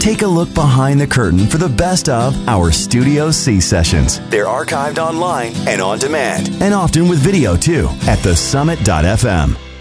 Take a look behind the curtain for the best of our Studio C sessions. They're archived online and on demand, and often with video too, at thesummit.fm.